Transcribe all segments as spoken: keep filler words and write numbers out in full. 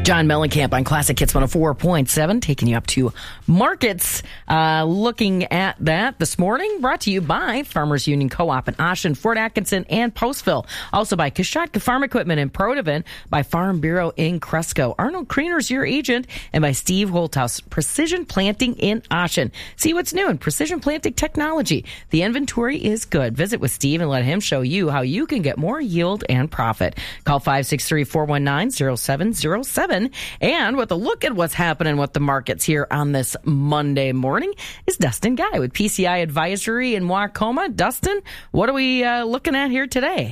John Mellencamp on Classic Hits one oh four point seven, taking you up to markets. Uh, looking at that this morning, brought to you by Farmers Union Co-op in Ossian, Fort Atkinson, and Postville. Also by Kashatka Farm Equipment in Protivin, by Farm Bureau in Cresco, Arnold Kreener's your agent, and by Steve Holthouse, Precision Planting in Ossian. See what's new in precision planting technology. The inventory is good. Visit with Steve and let him show you how you can get more yield and profit. Call five six three, four one nine, zero seven zero seven. And with a look at what's happening with the markets here on this Monday morning is Dustin Guy with P C I Advisory in Wacoma. Dustin, what are we uh, looking at here today?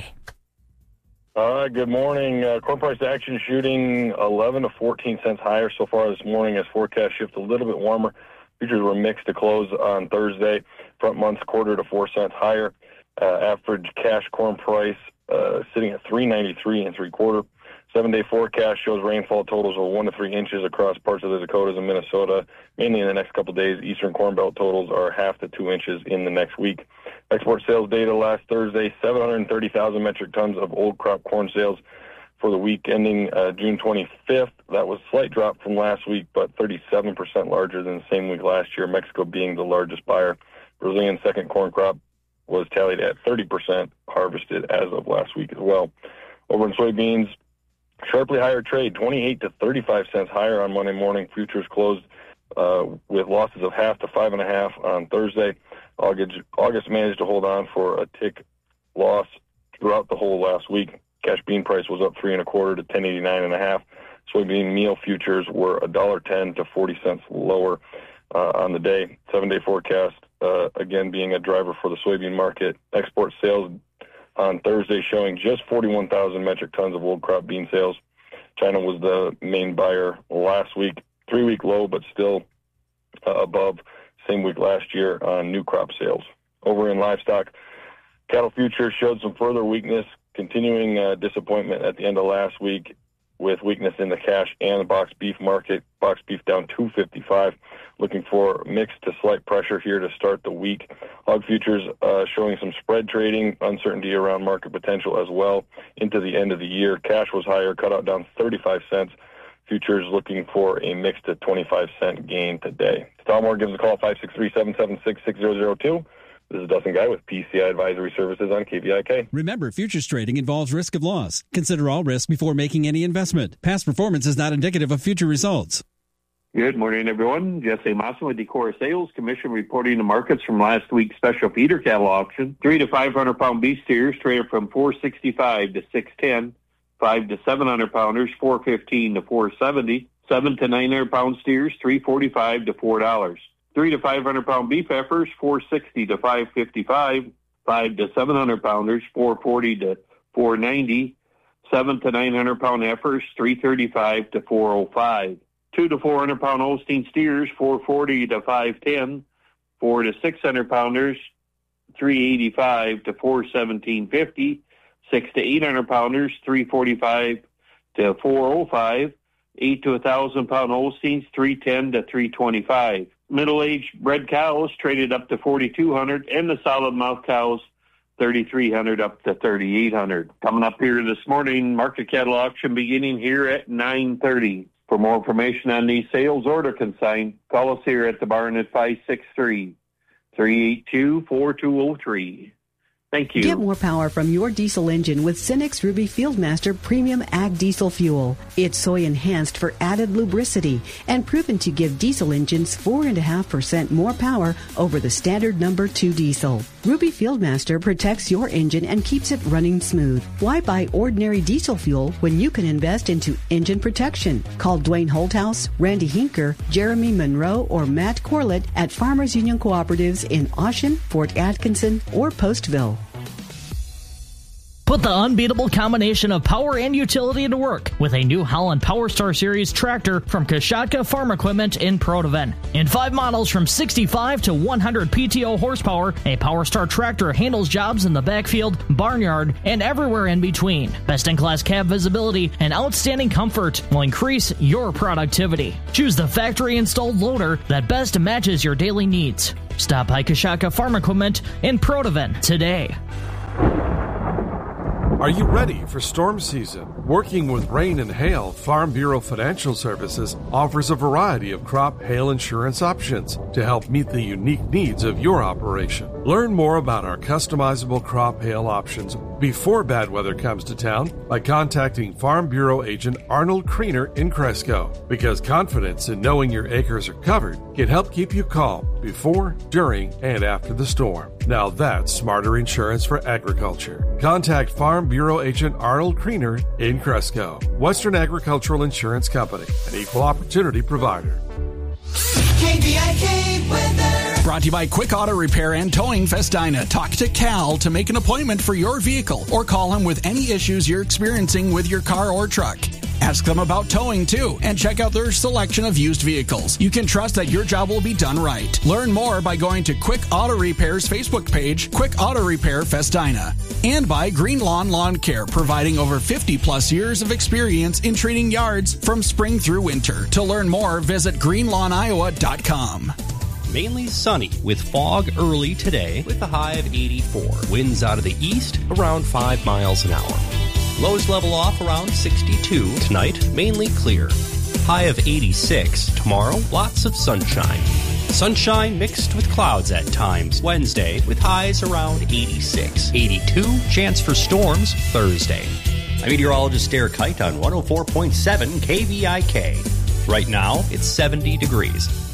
Uh, good morning. Uh, corn price action shooting eleven to fourteen cents higher so far this morning as forecast shift a little bit warmer. Futures were mixed to close on Thursday. Front months quarter to four cents higher. Uh, average cash corn price uh, sitting at three ninety-three and three quarter. Seven-day forecast shows rainfall totals of one to three inches across parts of the Dakotas and Minnesota, mainly in the next couple of days. Eastern Corn Belt totals are half to two inches in the next week. Export sales data last Thursday, seven hundred thirty thousand metric tons of old crop corn sales for the week ending uh, June twenty-fifth. That was a slight drop from last week, but thirty-seven percent larger than the same week last year, Mexico being the largest buyer. Brazilian second corn crop was tallied at thirty percent harvested as of last week as well. Over in soybeans, sharply higher trade, twenty-eight to thirty-five cents higher on Monday morning. Futures closed uh, with losses of half to five and a half on Thursday. August, August managed to hold on for a tick loss throughout the whole last week. Cash bean price was up three and a quarter to ten eighty-nine and a half. Soybean meal futures were a dollar ten to forty cents lower uh, on the day. Seven day forecast uh, again being a driver for the soybean market. Export sales on Thursday showing just forty-one thousand metric tons of old crop bean sales. China was the main buyer last week, three-week low, but still uh, above same week last year on new crop sales. Over in livestock, cattle futures showed some further weakness, continuing uh, disappointment at the end of last week with weakness in the cash and the box beef market. Box beef down two fifty-five, looking for mixed to slight pressure here to start the week. Hog futures uh, showing some spread trading, uncertainty around market potential as well into the end of the year. Cash was higher, cut out down thirty-five cents. Futures looking for a mixed to twenty-five cent gain today. Stalmore gives a call, five six three, seven seven six, six zero zero two. This is Dustin Guy with P C I Advisory Services on K V I K. Remember, futures trading involves risk of loss. Consider all risk before making any investment. Past performance is not indicative of future results. Good morning, everyone. Jesse Mossen with Decor Sales Commission reporting the markets from last week's special feeder cattle auction. Three to five hundred pound beef steers traded from four sixty-five to six ten. Five to seven hundred pounders four fifteen to four seventy. Seven to nine hundred pound steers three forty-five to four dollars. Three to five hundred pound beef heifers, four sixty to five fifty-five. Five to seven hundred pounders, four forty to four ninety. Seven to nine hundred pound heifers, three thirty-five to four oh five. Two to four hundred pound Holstein steers, four forty to five ten. Four to six hundred pounders, three eighty-five to four seventeen fifty. Six to eight hundred pounders, three forty-five to four oh five. Eight to a thousand pound Holsteins, three ten to three twenty-five. Middle-aged bred cows traded up to forty-two hundred, and the solid mouth cows thirty-three hundred up to thirty-eight hundred. Coming up here this morning, market cattle auction beginning here at nine thirty. For more information on these sales order consign, call us here at the barn at five six three, three eight two, four two zero three. Thank you. Get more power from your diesel engine with Cenex Ruby Fieldmaster Premium Ag Diesel Fuel. It's soy enhanced for added lubricity and proven to give diesel engines four point five percent more power over the standard number two diesel. Ruby Fieldmaster protects your engine and keeps it running smooth. Why buy ordinary diesel fuel when you can invest into engine protection? Call Dwayne Holthouse, Randy Hinker, Jeremy Monroe, or Matt Corlett at Farmers Union Cooperatives in Ossian, Fort Atkinson, or Postville. Put the unbeatable combination of power and utility to work with a New Holland PowerStar Series tractor from Kashatka Farm Equipment in Protivin. In five models from sixty-five to one hundred P T O horsepower, a PowerStar tractor handles jobs in the backfield, barnyard, and everywhere in between. Best-in-class cab visibility and outstanding comfort will increase your productivity. Choose the factory-installed loader that best matches your daily needs. Stop by Kashatka Farm Equipment in Protivin today. Are you ready for storm season? Working with rain and hail, Farm Bureau Financial Services offers a variety of crop hail insurance options to help meet the unique needs of your operation. Learn more about our customizable crop hail options before bad weather comes to town by contacting Farm Bureau agent Arnold Kriener in Cresco, because confidence in knowing your acres are covered can help keep you calm before, during, and after the storm. Now that's smarter insurance for agriculture. Contact Farm Bureau agent Arnold Kriener in Cresco. Western Agricultural Insurance Company, an equal opportunity provider. K V I K weather. Brought to you by Quick Auto Repair and Towing Festina. Talk to Cal to make an appointment for your vehicle or call him with any issues you're experiencing with your car or truck. Ask them about towing, too, and check out their selection of used vehicles. You can trust that your job will be done right. Learn more by going to Quick Auto Repair's Facebook page, Quick Auto Repair Festina. And by Green Lawn Lawn Care, providing over fifty plus years of experience in treating yards from spring through winter. To learn more, visit green lawn iowa dot com. Mainly sunny with fog early today with a high of eighty-four. Winds out of the east around five miles an hour. Lows level off around sixty-two. Tonight, mainly clear. High of eighty-six. Tomorrow, lots of sunshine. Sunshine mixed with clouds at times. Wednesday, with highs around eighty-six. eighty-two, chance for storms Thursday. I'm meteorologist Derek Kite on one oh four point seven K V I K. Right now, it's seventy degrees.